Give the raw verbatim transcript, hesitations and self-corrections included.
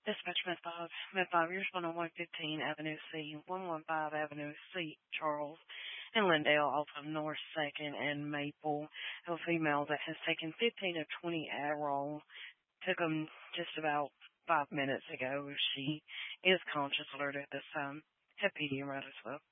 Dispatch Med five. Med five, you're responding on one fifteen Avenue C, one fifteen Avenue C, Charles, and Lindale, off of North second and Maple. A female that has taken fifteen of twenty Adderall. Took them just about five minutes ago. She is conscious alert at this time. Have P D right as well.